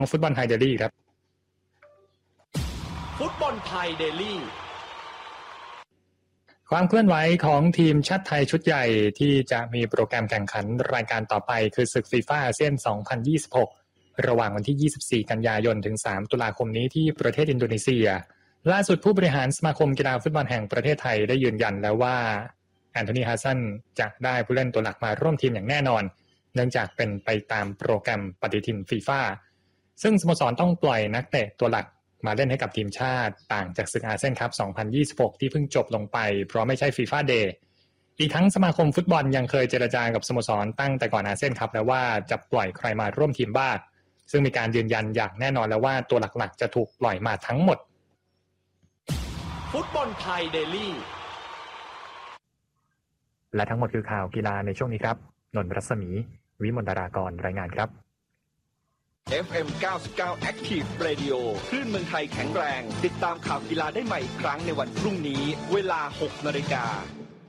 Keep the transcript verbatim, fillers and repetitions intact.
ฟุตบอลไทยเดลี่ครับฟุตบอลไทยเดลี่ความเคลื่อนไหวของทีมชาติไทยชุดใหญ่ที่จะมีโปรแกรมแข่งขันรายการต่อไปคือศึกฟีฟ่าอาเซียนสองพันยี่สิบหกระหว่างวันที่ยี่สิบสี่กันยายนถึงสามตุลาคมนี้ที่ประเทศอินโดนีเซียล่าสุดผู้บริหารสมาคมกีฬาฟุตบอลแห่งประเทศไทยได้ยืนยันแล้วว่าแอนโทนีฮัสซันจะได้ผู้เล่นตัวหลักมาร่วมทีมอย่างแน่นอนเนื่องจากเป็นไปตามโปรแกรมปฏิทินฟีฟ่าซึ่งสโมสรต้องปล่อยนักเตะตัวหลักมาเล่นให้กับทีมชาติต่างจากศึกอาเซียนคัพสองพันยี่สิบหกที่เพิ่งจบลงไปเพราะไม่ใช่ฟีฟ่าเดย์อีกทั้งสมาคมฟุตบอลยังเคยเจรจากับสโมสรตั้งแต่ก่อนอาเซียนคัพแล้วว่าจะปล่อยใครมาร่วมทีมบ้างซึ่งมีการยืนยันอย่างแน่นอนแล้วว่าตัวหลักๆจะถูกปล่อยมาทั้งหมดฟุตบอลไทยเดลี่และทั้งหมดคือข่าวกีฬาในช่วงนี้ครับนนท์รัศมีวิมลดารากรรายงานครับเอฟ เอ็ม เก้าสิบเก้า Active Radio คลื่นเมืองไทยแข็งแรงติดตามข่าวกีฬาได้ใหม่อีกครั้งในวันพรุ่งนี้เวลา หกนาฬิกา